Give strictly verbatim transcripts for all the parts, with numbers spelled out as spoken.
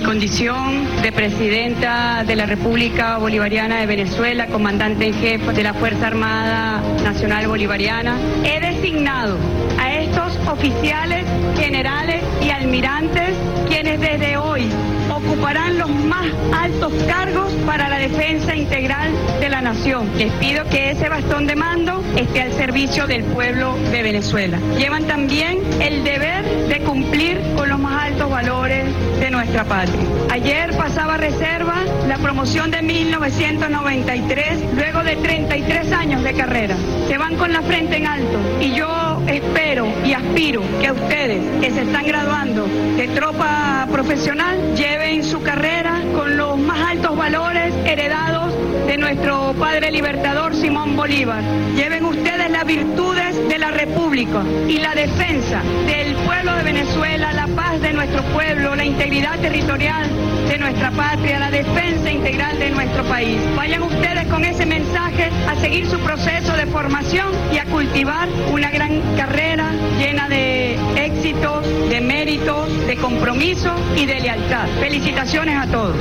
condición de presidenta de la República Bolivariana de Venezuela, comandante en jefe de la Fuerza Armada Nacional Bolivariana, he designado a estos oficiales, generales y almirantes, quienes desde hoy ocuparán los más altos cargos para la defensa integral de la nación. Les pido que ese bastón de mando esté al servicio del pueblo de Venezuela. Llevan también el deber de cumplir con los más altos valores de nuestra patria. Ayer pasaba reserva la promoción de mil novecientos noventa y tres, luego de treinta y tres años de carrera. Se van con la frente en alto y yo espero y aspiro que ustedes, que se están graduando de tropa profesional, lleven su carrera con los más altos valores heredados de nuestro padre libertador Simón Bolívar. Lleven ustedes las virtudes de la República y la defensa del pueblo de Venezuela, la paz de nuestro pueblo, la integridad territorial de nuestra patria, la defensa integral de nuestro país. Vayan ustedes con ese mensaje a seguir su proceso de formación y a cultivar una gran carrera llena de éxitos, de méritos, de compromiso y de lealtad. Felicitaciones a todos.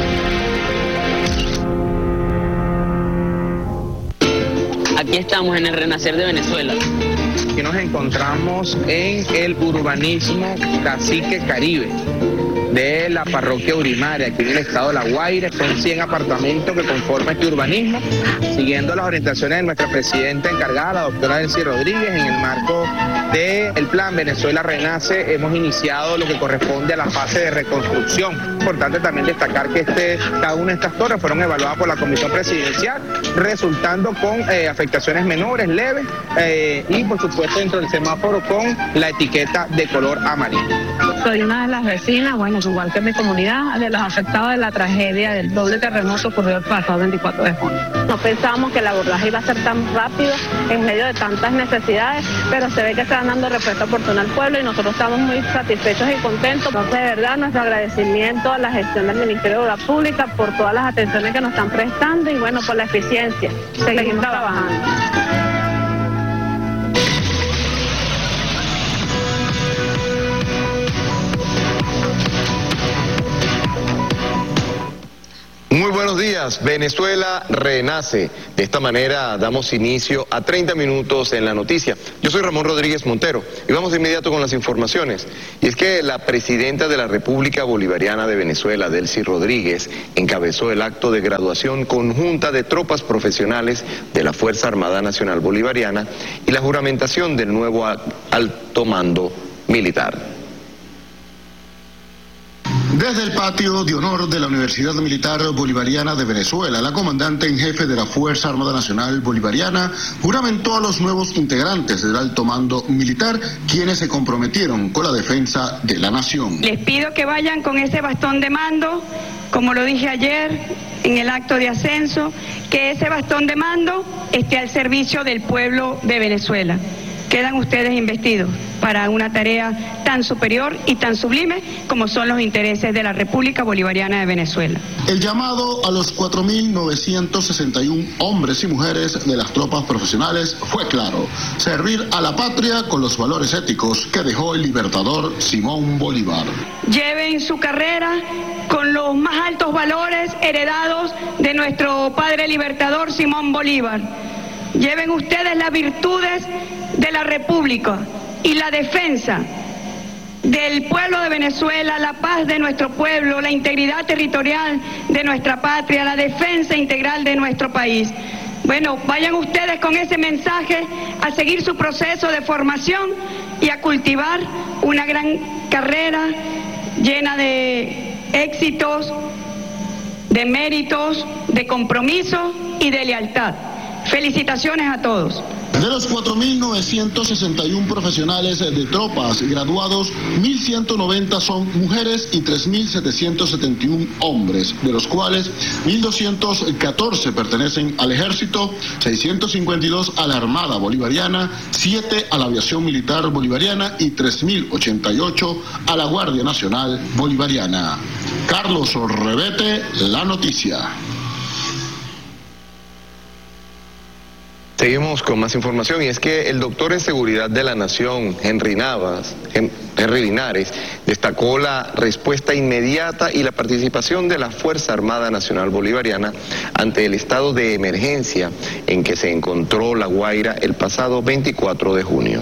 Aquí estamos en el renacer de Venezuela. Aquí nos encontramos en el urbanismo Cacique Caribe de la parroquia Urimaria, aquí en el estado de La Guaira. Son cien apartamentos que conforman este urbanismo, siguiendo las orientaciones de nuestra presidenta encargada, la doctora Delcy Rodríguez, en el marco del plan Venezuela Renace. Hemos iniciado lo que corresponde a la fase de reconstrucción. Importante también destacar que este, cada una de estas torres fueron evaluadas por la Comisión Presidencial, resultando con eh, afectaciones menores, leves, eh, y por supuesto dentro del semáforo con la etiqueta de color amarillo. Soy una de las vecinas, bueno, igual que mi comunidad, de los afectados de la tragedia del doble terremoto ocurrido el pasado veinticuatro de junio. No pensábamos que el abordaje iba a ser tan rápido en medio de tantas necesidades, pero se ve que están dando respuesta oportuna al pueblo y nosotros estamos muy satisfechos y contentos. Entonces, de verdad, nuestro agradecimiento a la gestión del Ministerio de Obras Públicas por todas las atenciones que nos están prestando y, bueno, por la eficiencia. Seguimos trabajando. Muy buenos días, Venezuela renace. De esta manera damos inicio a treinta minutos en la noticia. Yo soy Ramón Rodríguez Montero y vamos de inmediato con las informaciones. Y es que la presidenta de la República Bolivariana de Venezuela, Delcy Rodríguez, encabezó el acto de graduación conjunta de tropas profesionales de la Fuerza Armada Nacional Bolivariana y la juramentación del nuevo alto mando militar. Desde el patio de honor de la Universidad Militar Bolivariana de Venezuela, la comandante en jefe de la Fuerza Armada Nacional Bolivariana juramentó a los nuevos integrantes del alto mando militar, quienes se comprometieron con la defensa de la nación. Les pido que vayan con ese bastón de mando, como lo dije ayer en el acto de ascenso, que ese bastón de mando esté al servicio del pueblo de Venezuela. Quedan ustedes investidos para una tarea tan superior y tan sublime como son los intereses de la República Bolivariana de Venezuela. El llamado a los cuatro mil novecientos sesenta y uno hombres y mujeres de las tropas profesionales fue claro: servir a la patria con los valores éticos que dejó el libertador Simón Bolívar. Lleven su carrera con los más altos valores heredados de nuestro padre libertador Simón Bolívar. Lleven ustedes las virtudes de la República y la defensa del pueblo de Venezuela, la paz de nuestro pueblo, la integridad territorial de nuestra patria, la defensa integral de nuestro país. Bueno, vayan ustedes con ese mensaje a seguir su proceso de formación y a cultivar una gran carrera llena de éxitos, de méritos, de compromiso y de lealtad. Felicitaciones a todos. De los cuatro mil novecientos sesenta y uno profesionales de tropas graduados, mil ciento noventa son mujeres y tres mil setecientos setenta y uno hombres, de los cuales mil doscientos catorce pertenecen al Ejército, seiscientos cincuenta y dos a la Armada Bolivariana, siete a la Aviación Militar Bolivariana y tres mil ochenta y ocho a la Guardia Nacional Bolivariana. Carlos Revete, La Noticia. Seguimos con más información y es que el doctor en seguridad de la Nación, Henry Navas, Henry Linares, destacó la respuesta inmediata y la participación de la Fuerza Armada Nacional Bolivariana ante el estado de emergencia en que se encontró La Guaira el pasado veinticuatro de junio.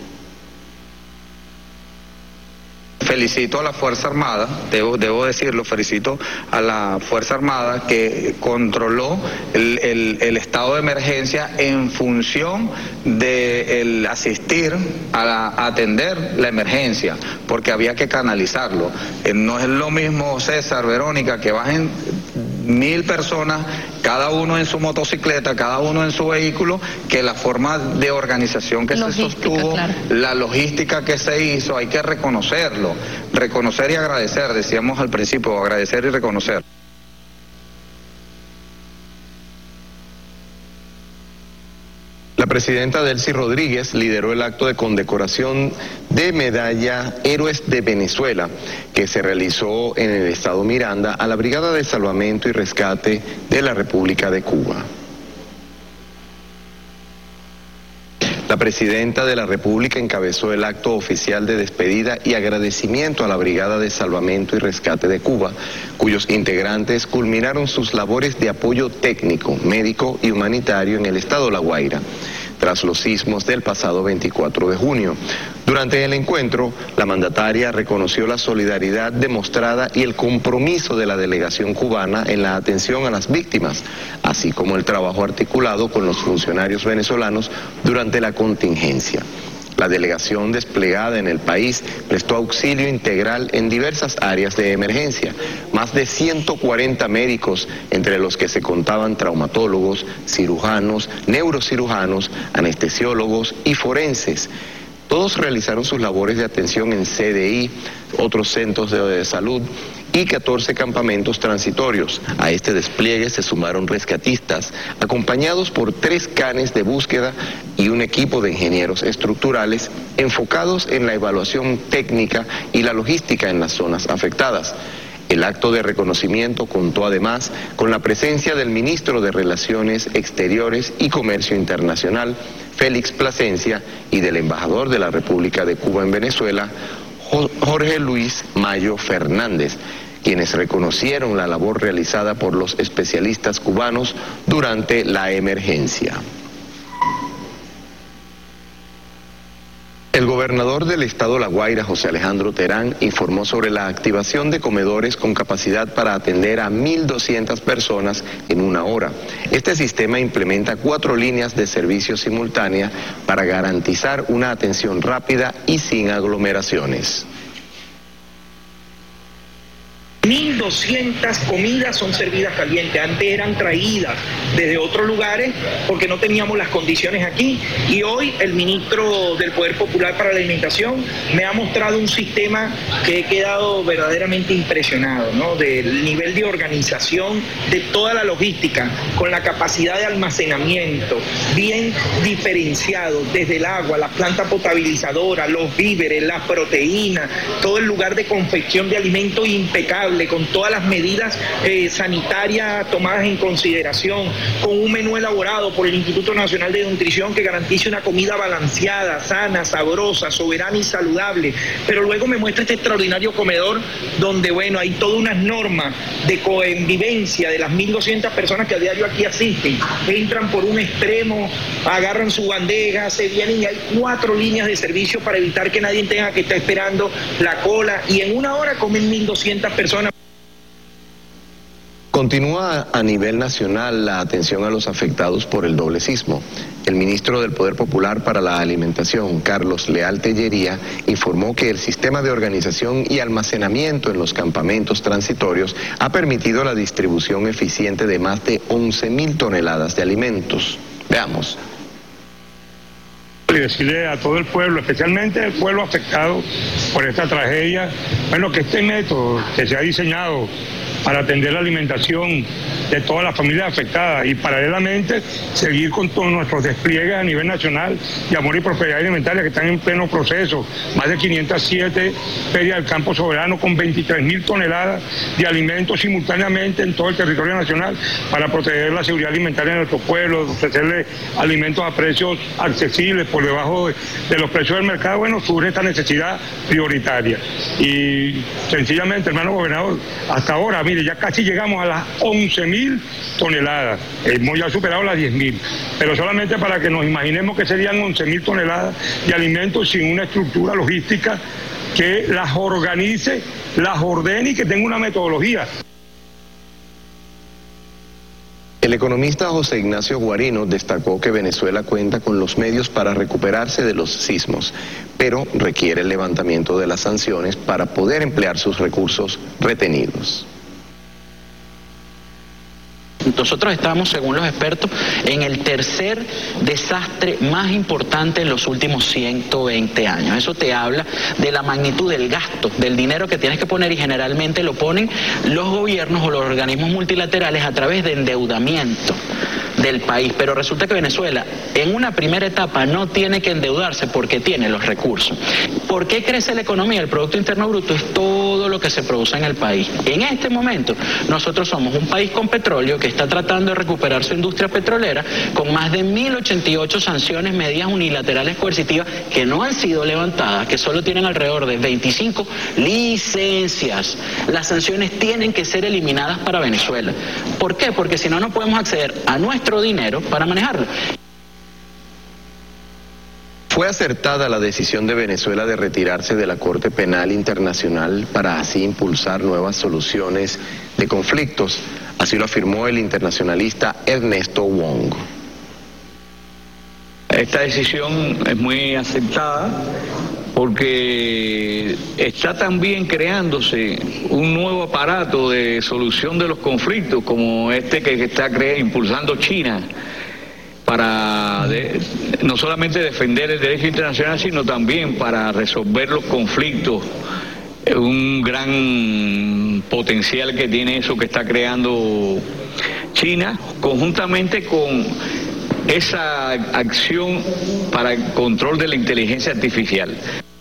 Felicito a la Fuerza Armada, debo, debo decirlo, felicito a la Fuerza Armada que controló el, el, el estado de emergencia en función de el asistir a, la, a atender la emergencia, porque había que canalizarlo. Eh, no es lo mismo, César, Verónica, que bajen mil personas, cada uno en su motocicleta, cada uno en su vehículo, que la forma de organización que logística, se sostuvo, claro. La logística que se hizo, hay que reconocerlo, reconocer y agradecer, decíamos al principio, agradecer y reconocer. La presidenta Delcy Rodríguez lideró el acto de condecoración de medalla Héroes de Venezuela que se realizó en el estado Miranda a la Brigada de Salvamento y Rescate de la República de Cuba. La presidenta de la República encabezó el acto oficial de despedida y agradecimiento a la Brigada de Salvamento y Rescate de Cuba, cuyos integrantes culminaron sus labores de apoyo técnico, médico y humanitario en el estado La Guaira, tras los sismos del pasado veinticuatro de junio. Durante el encuentro, la mandataria reconoció la solidaridad demostrada y el compromiso de la delegación cubana en la atención a las víctimas, así como el trabajo articulado con los funcionarios venezolanos durante la contingencia. La delegación desplegada en el país prestó auxilio integral en diversas áreas de emergencia. Más de ciento cuarenta médicos, entre los que se contaban traumatólogos, cirujanos, neurocirujanos, anestesiólogos y forenses. Todos realizaron sus labores de atención en C D I, otros centros de salud y catorce campamentos transitorios. A este despliegue se sumaron rescatistas, acompañados por tres canes de búsqueda y un equipo de ingenieros estructurales enfocados en la evaluación técnica y la logística en las zonas afectadas. El acto de reconocimiento contó además con la presencia del ministro de Relaciones Exteriores y Comercio Internacional, Félix Plasencia, y del embajador de la República de Cuba en Venezuela, Jorge Luis Mayo Fernández, quienes reconocieron la labor realizada por los especialistas cubanos durante la emergencia. El gobernador del estado La Guaira, José Alejandro Terán, informó sobre la activación de comedores con capacidad para atender a mil doscientas personas en una hora. Este sistema implementa cuatro líneas de servicio simultánea para garantizar una atención rápida y sin aglomeraciones. mil doscientas comidas son servidas calientes, antes eran traídas desde otros lugares porque no teníamos las condiciones aquí, y hoy el ministro del Poder Popular para la Alimentación me ha mostrado un sistema que he quedado verdaderamente impresionado, ¿no? Del nivel de organización de toda la logística, con la capacidad de almacenamiento bien diferenciado, desde el agua, la planta potabilizadora, los víveres, las proteínas, todo el lugar de confección de alimentos impecable, con todas las medidas eh, sanitarias tomadas en consideración, con un menú elaborado por el Instituto Nacional de Nutrición que garantice una comida balanceada, sana, sabrosa, soberana y saludable. Pero luego me muestra este extraordinario comedor donde, bueno, hay todas unas normas de convivencia de las mil doscientas personas que a diario aquí asisten. Entran por un extremo, agarran su bandeja, se vienen, y hay cuatro líneas de servicio para evitar que nadie tenga que estar esperando la cola, y en una hora comen mil doscientas personas. Continúa a nivel nacional la atención a los afectados por el doble sismo. El ministro del Poder Popular para la Alimentación, Carlos Leal Tellería, informó que el sistema de organización y almacenamiento en los campamentos transitorios ha permitido la distribución eficiente de más de once mil toneladas de alimentos. Veamos. Y decirle a todo el pueblo, especialmente el pueblo afectado por esta tragedia, bueno, que este método que se ha diseñado para atender la alimentación de todas las familias afectadas y paralelamente seguir con todos nuestros despliegues a nivel nacional de amor y prosperidad alimentaria que están en pleno proceso. Más de quinientas siete ferias del campo soberano con veintitrés mil toneladas de alimentos simultáneamente en todo el territorio nacional para proteger la seguridad alimentaria de nuestro pueblo, ofrecerle alimentos a precios accesibles por debajo de, de los precios del mercado. Bueno, surge esta necesidad prioritaria y sencillamente, hermano gobernador, hasta ahora, mire, ya casi llegamos a las once mil toneladas, hemos ya superado las diez mil, pero solamente para que nos imaginemos que serían once mil toneladas de alimentos sin una estructura logística que las organice, las ordene y que tenga una metodología. El economista José Ignacio Guarino destacó que Venezuela cuenta con los medios para recuperarse de los sismos, pero requiere el levantamiento de las sanciones para poder emplear sus recursos retenidos. Nosotros estamos, según los expertos, en el tercer desastre más importante en los últimos ciento veinte años. Eso te habla de la magnitud del gasto, del dinero que tienes que poner, y generalmente lo ponen los gobiernos o los organismos multilaterales a través de endeudamiento del país. Pero resulta que Venezuela en una primera etapa no tiene que endeudarse porque tiene los recursos. ¿Por qué crece la economía? El Producto Interno Bruto es todo lo que se produce en el país. En este momento nosotros somos un país con petróleo que está tratando de recuperar su industria petrolera con más de mil ochenta y ocho sanciones, medidas unilaterales coercitivas que no han sido levantadas, que solo tienen alrededor de veinticinco licencias. Las sanciones tienen que ser eliminadas para Venezuela. ¿Por qué? Porque si no, no podemos acceder a nuestro dinero para manejarlo. ¿Fue acertada la decisión de Venezuela de retirarse de la Corte Penal Internacional para así impulsar nuevas soluciones de conflictos? Así lo afirmó el internacionalista Ernesto Wong. Esta decisión es muy aceptada porque está también creándose un nuevo aparato de solución de los conflictos como este que está cre- impulsando China, para de, no solamente defender el derecho internacional, sino también para resolver los conflictos. Un gran potencial que tiene eso que está creando China, conjuntamente con esa acción para el control de la inteligencia artificial.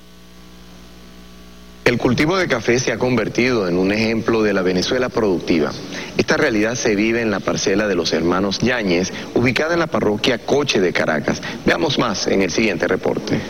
El cultivo de café se ha convertido en un ejemplo de la Venezuela productiva. Esta realidad se vive en la parcela de los hermanos Yáñez, ubicada en la parroquia Coche de Caracas. Veamos más en el siguiente reporte.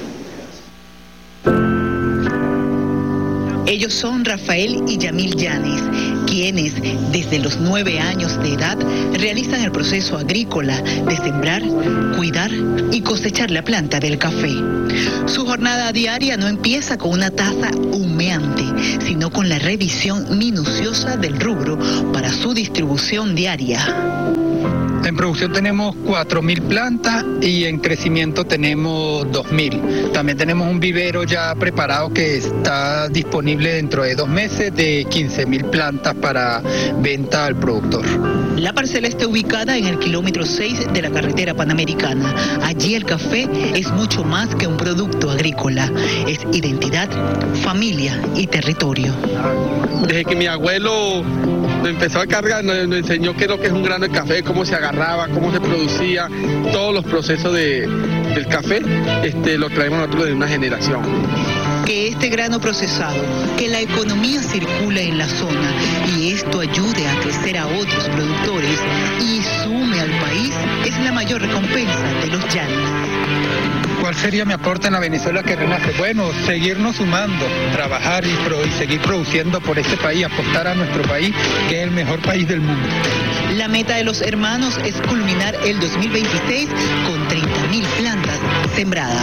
Ellos son Rafael y Yamil Yáñez, quienes desde los nueve años de edad realizan el proceso agrícola de sembrar, cuidar y cosechar la planta del café. Su jornada diaria no empieza con una taza humeante, sino con la revisión minuciosa del rubro para su distribución diaria. En producción tenemos cuatro mil plantas y en crecimiento tenemos dos mil. También tenemos un vivero ya preparado que está disponible dentro de dos meses de quince mil plantas para venta al productor. La parcela está ubicada en el kilómetro seis de la carretera panamericana. Allí el café es mucho más que un producto agrícola. Es identidad, familia y territorio. Desde que mi abuelo empezó a cargar, nos, nos enseñó qué es lo que es un grano de café, cómo se agarraba, cómo se producía, todos los procesos de, del café, este, lo traemos nosotros de una generación. Que este grano procesado, que la economía circule en la zona y esto ayude a crecer a otros productores y sume al país, es la mayor recompensa de los Yáñez. ¿Cuál sería mi aporte en la Venezuela que renace? Bueno, seguirnos sumando, trabajar y, pro, y seguir produciendo por este país, apostar a nuestro país, que es el mejor país del mundo. La meta de los hermanos es culminar el dos mil veintiséis con treinta mil plantas sembradas.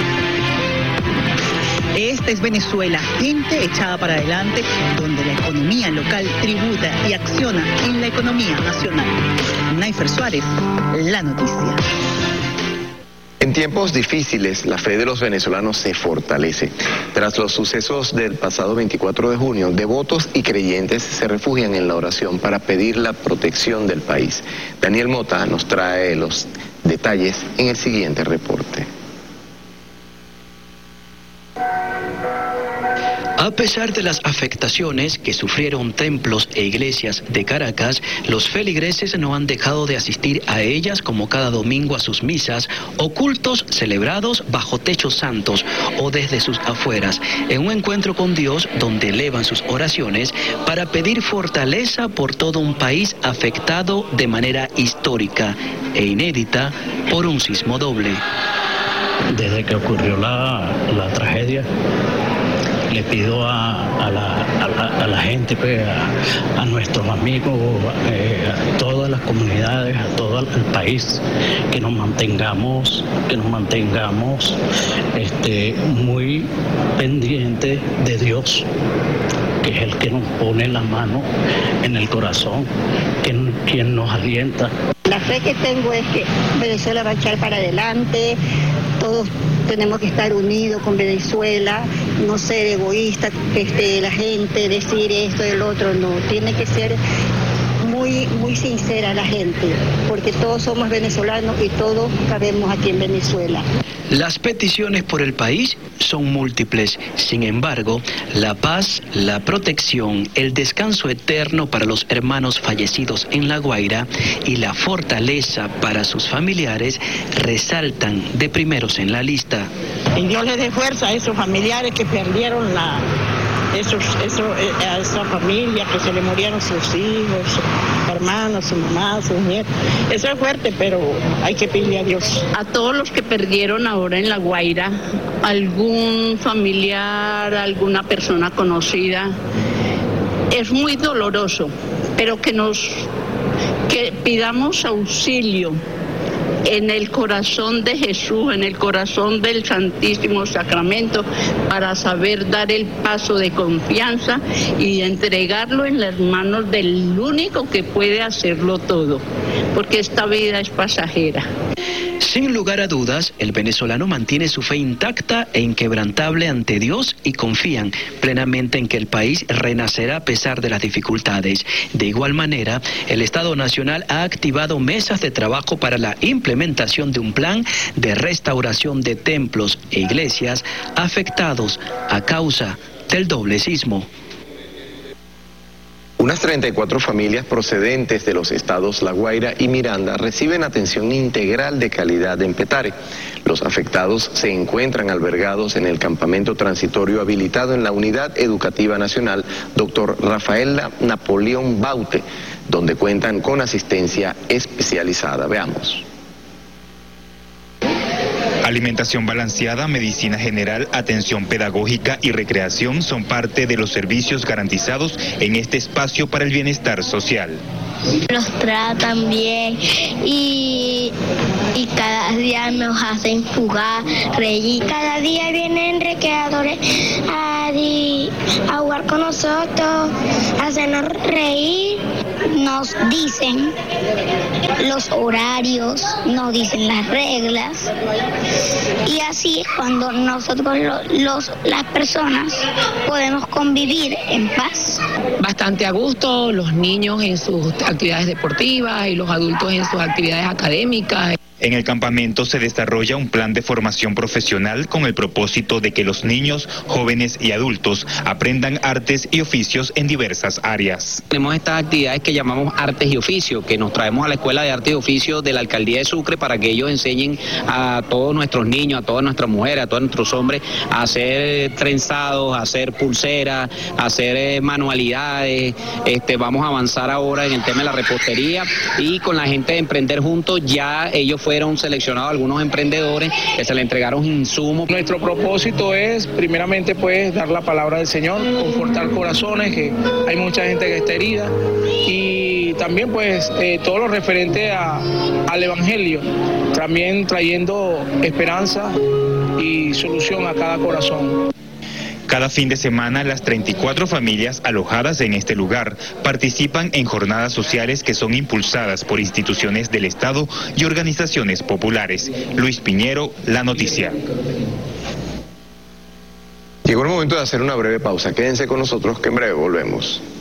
Esta es Venezuela, gente echada para adelante, donde la economía local tributa y acciona en la economía nacional. Naifer Suárez, La Noticia. En tiempos difíciles, la fe de los venezolanos se fortalece. Tras los sucesos del pasado veinticuatro de junio, devotos y creyentes se refugian en la oración para pedir la protección del país. Daniel Mota nos trae los detalles en el siguiente reporte. A pesar de las afectaciones que sufrieron templos e iglesias de Caracas, los feligreses no han dejado de asistir a ellas como cada domingo a sus misas o cultos celebrados bajo techos santos o desde sus afueras, en un encuentro con Dios donde elevan sus oraciones para pedir fortaleza por todo un país afectado de manera histórica e inédita por un sismo doble. Desde que ocurrió la, la tragedia, le pido a, a, la, a, la, a la gente, pues, a, a nuestros amigos, eh, a todas las comunidades, a todo el país, que nos mantengamos, que nos mantengamos este, muy pendientes de Dios, que es el que nos pone la mano en el corazón, quien, quien nos alienta. La fe que tengo es que Venezuela va a echar para adelante, todos tenemos que estar unidos con Venezuela, no ser egoísta, este, la gente, decir esto y el otro, no, tiene que ser muy, muy sincera la gente, porque todos somos venezolanos y todos cabemos aquí en Venezuela. Las peticiones por el país son múltiples. Sin embargo, la paz, la protección, el descanso eterno para los hermanos fallecidos en La Guaira y la fortaleza para sus familiares resaltan de primeros en la lista. Y Dios les dé fuerza a esos familiares que perdieron la... Esos, eso, a esa familia que se le murieron sus hijos, sus hermanos, su mamá, sus nietos. Eso es fuerte, pero hay que pedirle a Dios. A todos los que perdieron ahora en La Guaira, algún familiar, alguna persona conocida, es muy doloroso, pero que nos, que pidamos auxilio en el corazón de Jesús, en el corazón del Santísimo Sacramento, para saber dar el paso de confianza y entregarlo en las manos del único que puede hacerlo todo, porque esta vida es pasajera. Sin lugar a dudas, el venezolano mantiene su fe intacta e inquebrantable ante Dios y confían plenamente en que el país renacerá a pesar de las dificultades. De igual manera, el Estado Nacional ha activado mesas de trabajo para la implementación de un plan de restauración de templos e iglesias afectados a causa del doble sismo. Unas treinta y cuatro familias procedentes de los estados La Guaira y Miranda reciben atención integral de calidad en Petare. Los afectados se encuentran albergados en el campamento transitorio habilitado en la Unidad Educativa Nacional doctor Rafael Napoleón Baute, donde cuentan con asistencia especializada. Veamos. Alimentación balanceada, medicina general, atención pedagógica y recreación son parte de los servicios garantizados en este espacio para el bienestar social. Nos tratan bien y, y cada día nos hacen jugar, reír. Cada día vienen recreadores a, a jugar con nosotros, a hacernos reír. Nos dicen los horarios, nos dicen las reglas y así cuando nosotros los, las personas podemos convivir en paz. Bastante a gusto, los niños en sus actividades deportivas y los adultos en sus actividades académicas. En el campamento se desarrolla un plan de formación profesional con el propósito de que los niños, jóvenes y adultos aprendan artes y oficios en diversas áreas. Tenemos estas actividades que llamamos artes y oficios, que nos traemos a la Escuela de Artes y Oficios de la Alcaldía de Sucre para que ellos enseñen a todos nuestros niños, a todas nuestras mujeres, a todos nuestros hombres a hacer trenzados, a hacer pulseras, a hacer eh, manualidades. Este, vamos a avanzar ahora en el tema de la repostería y con la gente de Emprender Juntos ya ellos fueron fueron seleccionados algunos emprendedores que se le entregaron insumos. Nuestro propósito es primeramente pues dar la palabra del Señor, confortar corazones, que hay mucha gente que está herida, y también pues eh, todo lo referente a, al Evangelio, también trayendo esperanza y solución a cada corazón. Cada fin de semana, las treinta y cuatro familias alojadas en este lugar participan en jornadas sociales que son impulsadas por instituciones del Estado y organizaciones populares. Luis Piñero, La Noticia. Llegó el momento de hacer una breve pausa. Quédense con nosotros que en breve volvemos.